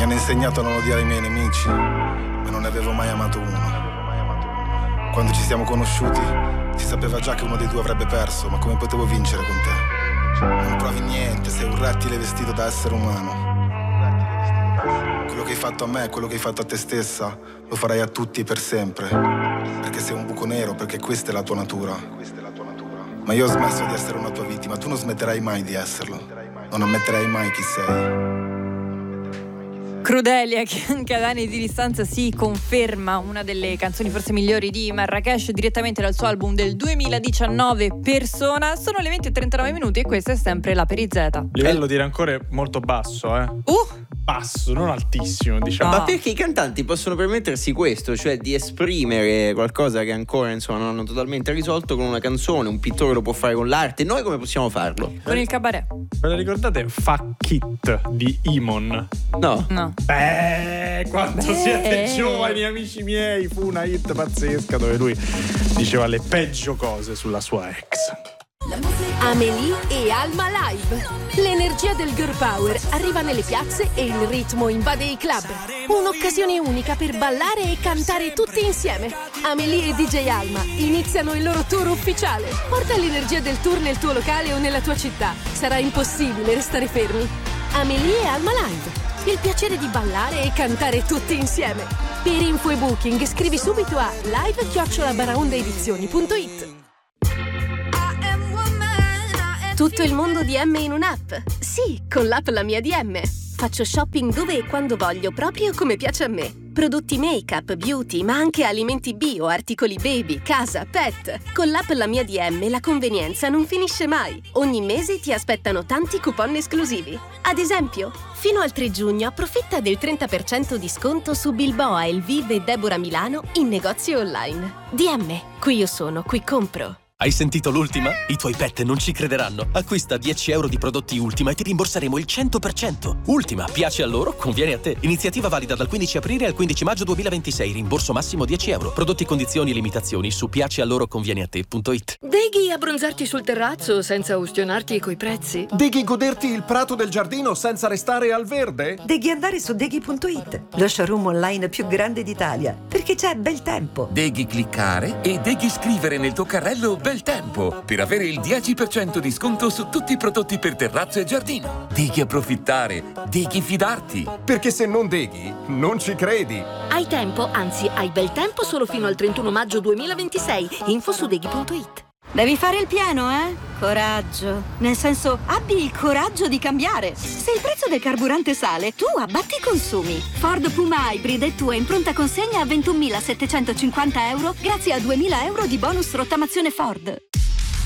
Mi hanno insegnato a non odiare i miei nemici, ma non ne avevo mai amato uno. Quando ci siamo conosciuti, si sapeva già che uno dei due avrebbe perso, ma come potevo vincere con te? Non provi niente, sei un rettile vestito da essere umano. Quello che hai fatto a me, quello che hai fatto a te stessa, lo farai a tutti per sempre. Perché sei un buco nero, perché questa è la tua natura. Ma io ho smesso di essere una tua vittima, tu non smetterai mai di esserlo. Non ammetterai mai chi sei. Crudelia, che anche ad anni di distanza si conferma una delle canzoni forse migliori di Marracash, direttamente dal suo album del 2019, Persona. Sono le 20:39 e questa è sempre la Perizeta. Livello di rancore molto basso, basso, non altissimo, diciamo. Ma perché i cantanti possono permettersi questo, cioè di esprimere qualcosa che ancora insomma non hanno totalmente risolto con una canzone? Un pittore lo può fare con l'arte, noi come possiamo farlo? Con il cabaret. Ve la ricordate Fuck It di Imon? No. Beh, quanto siete giovani, amici miei. Fu una hit pazzesca dove lui diceva le peggio cose sulla sua ex. Amélie e Alma Live. L'energia del girl power arriva nelle piazze e il ritmo invade i club. Un'occasione unica per ballare e cantare tutti insieme. Amélie e DJ Alma iniziano il loro tour ufficiale. Porta l'energia del tour nel tuo locale o nella tua città. Sarà impossibile restare fermi. Amélie e Alma Live. Il piacere di ballare e cantare tutti insieme. Per info e booking scrivi subito a live@baraondaedizioni.it. Tutto il mondo DM in un'app. Sì, con l'app La Mia DM. Faccio shopping dove e quando voglio, proprio come piace a me. Prodotti make-up, beauty, ma anche alimenti bio, articoli baby, casa, pet. Con l'app La Mia DM la convenienza non finisce mai. Ogni mese ti aspettano tanti coupon esclusivi. Ad esempio, fino al 3 giugno approfitta del 30% di sconto su Bilboa, Elviv e Deborah Milano in negozi online. DM, qui io sono, qui compro. Hai sentito l'ultima? I tuoi pet non ci crederanno. Acquista 10 euro di prodotti Ultima e ti rimborseremo il 100%. Ultima, piace a loro, conviene a te. Iniziativa valida dal 15 aprile al 15 maggio 2026. Rimborso massimo 10 euro. Prodotti, condizioni e limitazioni su piacealoroconvieneate.it. Deghi abbronzarti sul terrazzo senza ustionarti coi prezzi? Deghi goderti il prato del giardino senza restare al verde? Deghi andare su deghi.it, lo showroom online più grande d'Italia, perché c'è bel tempo. Deghi cliccare e deghi scrivere nel tuo carrello Bel Tempo per avere il 10% di sconto su tutti i prodotti per terrazzo e giardino. Deghi approfittare, deghi fidarti. Perché se non deghi, non ci credi. Hai tempo, anzi hai bel tempo solo fino al 31 maggio 2026. Info su deghi.it. Devi fare il pieno, Coraggio. Nel senso, abbi il coraggio di cambiare. Se il prezzo del carburante sale, tu abbatti i consumi. Ford Puma Hybrid è tua in pronta consegna a 21.750 euro grazie a 2.000 euro di bonus rottamazione Ford.